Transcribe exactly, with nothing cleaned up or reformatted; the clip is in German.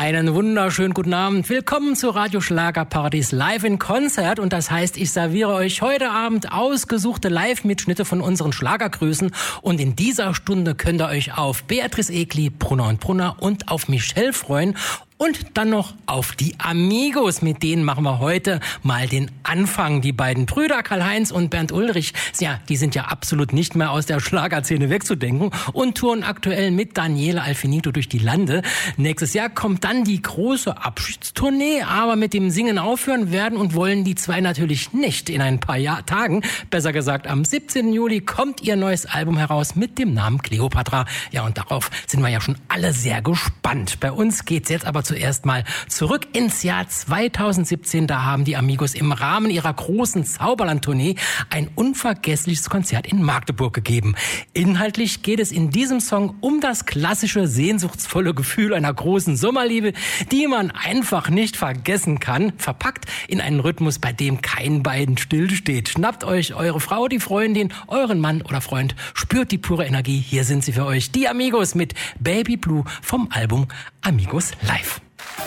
Einen wunderschönen guten Abend. Willkommen zu Radio Schlagerparadies live in Konzert. Und das heißt, ich serviere euch heute Abend ausgesuchte Live-Mitschnitte von unseren Schlagergrüßen. Und in dieser Stunde könnt ihr euch auf Beatrice Egli, Brunner und Brunner und auf Michelle freuen. Und dann noch auf die Amigos. Mit denen machen wir heute mal den Anfang. Die beiden Brüder Karl-Heinz und Bernd Ulrich, ja, die sind ja absolut nicht mehr aus der Schlagerszene wegzudenken und touren aktuell mit Daniele Alfinito durch die Lande. Nächstes Jahr kommt dann die große Abschiedstournee, aber mit dem Singen aufhören werden und wollen die zwei natürlich nicht. In ein paar Jahr- Tagen, besser gesagt am siebzehnten Juli, kommt ihr neues Album heraus mit dem Namen Kleopatra. Ja, und darauf sind wir ja schon alle sehr gespannt. Bei uns geht's jetzt aber zuerst mal zurück ins Jahr zweitausendsiebzehn. Da haben die Amigos im Rahmen ihrer großen Zauberland-Tournee ein unvergessliches Konzert in Magdeburg gegeben. Inhaltlich geht es in diesem Song um das klassische, sehnsuchtsvolle Gefühl einer großen Sommerliebe, die man einfach nicht vergessen kann, verpackt in einen Rhythmus, bei dem kein Bein stillsteht. Schnappt euch eure Frau, die Freundin, euren Mann oder Freund, spürt die pure Energie. Hier sind sie für euch, die Amigos mit Baby Blue vom Album Amigos Live.